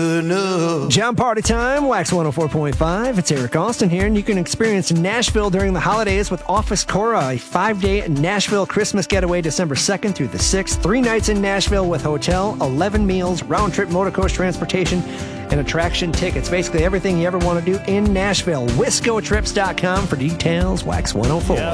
Jam Party Time, Wax 104.5. It's Eric Austin here, and you can experience Nashville during the holidays with Office Cora, a 5-day Nashville Christmas getaway December 2nd through the 6th. 3 nights in Nashville with hotel, 11 meals, round-trip motorcoach transportation, and attraction tickets. Basically everything you ever want to do in Nashville. WiscoTrips.com for details. Wax 104.